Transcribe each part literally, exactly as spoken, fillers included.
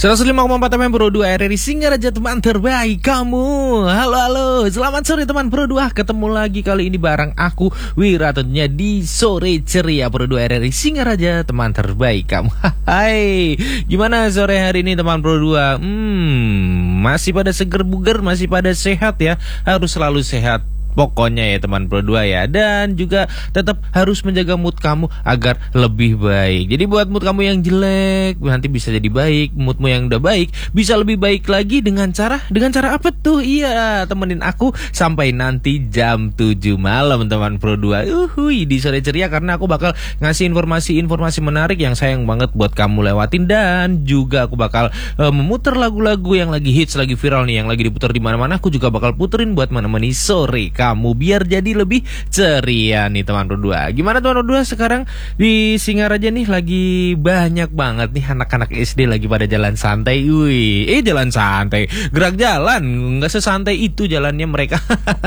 seratus lima koma empat F M Pro dua R R I Singaraja, teman terbaik kamu. Halo halo, selamat sore teman Pro dua. Ketemu lagi kali ini bareng aku Wira, tentunya di Sore Ceria Pro dua R R I Singaraja, teman terbaik kamu. Hai, gimana sore hari ini teman Pro dua? Hmm, masih pada seger buger, masih pada sehat ya. Harus selalu sehat pokoknya ya teman Pro dua ya. Dan juga tetap harus menjaga mood kamu agar lebih baik. Jadi buat mood kamu yang jelek nanti bisa jadi baik, moodmu yang udah baik bisa lebih baik lagi dengan cara dengan cara apa tuh? Iya, temenin aku sampai nanti jam tujuh malam teman Pro dua. Uhuy, di Sore Ceria, karena aku bakal ngasih informasi-informasi menarik yang sayang banget buat kamu lewatin. Dan juga aku bakal uh, memutar lagu-lagu yang lagi hits, lagi viral nih, yang lagi diputar di mana-mana. Aku juga bakal puterin buat menemani sore kamu biar jadi lebih ceria nih teman Pro dua. Gimana teman Pro dua sekarang di Singaraja nih? Lagi banyak banget nih anak-anak S D lagi pada jalan santai. Wih, eh jalan santai, gerak jalan, nggak sesantai itu jalannya mereka.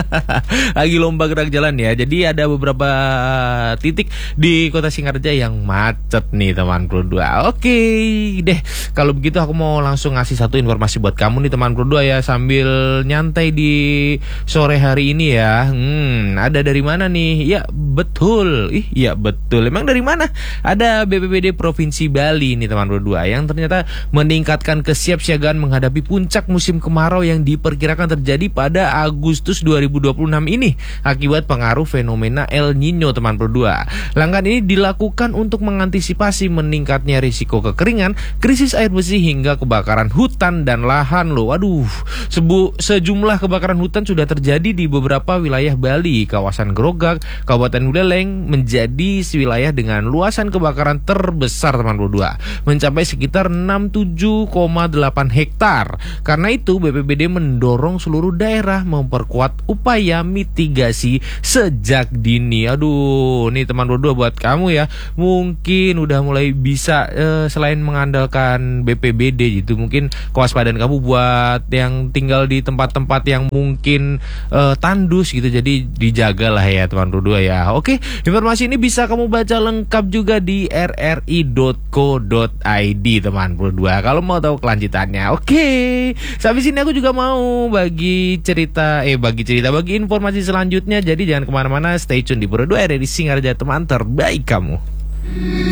Lagi lomba gerak jalan ya. Jadi ada beberapa titik di kota Singaraja yang macet nih teman Pro dua. Oke deh, kalau begitu aku mau langsung ngasih satu informasi buat kamu nih teman Pro dua ya, sambil nyantai di sore hari ini ya. Hmm, ada dari mana nih? Ya betul, ih ya betul. Emang dari mana? Ada B P B D Provinsi Bali nih teman Pro dua, yang ternyata meningkatkan kesiapsiagaan menghadapi puncak musim kemarau yang diperkirakan terjadi pada Agustus dua ribu dua puluh enam ini akibat pengaruh fenomena El Nino teman Pro dua. Langkah ini dilakukan untuk mengantisipasi meningkatnya risiko kekeringan, krisis air bersih hingga kebakaran hutan dan lahan loh. Waduh, sebu sejumlah kebakaran hutan sudah terjadi di beberapa wilayah Bali. Kawasan Grogak, Kabupaten Buleleng menjadi wilayah dengan luasan kebakaran terbesar teman Pro dua, mencapai sekitar enam puluh tujuh koma delapan hektar. Karena itu B P B D mendorong seluruh daerah memperkuat upaya mitigasi sejak dini. Aduh, nih teman Pro dua buat kamu ya, mungkin udah mulai bisa eh, selain mengandalkan B P B D gitu, mungkin kewaspadaan kamu buat yang tinggal di tempat-tempat yang mungkin eh, tandus gitu, jadi dijagalah ya teman Pro dua ya. Oke, informasi ini bisa kamu baca lengkap juga di r r i dot co dot i d teman Pro dua kalau mau tahu kelanjutannya. Oke, sampai sini aku juga mau bagi cerita eh bagi cerita bagi informasi selanjutnya. Jadi jangan kemana-mana, stay tune di Pro dua R R I Singaraja, teman terbaik kamu.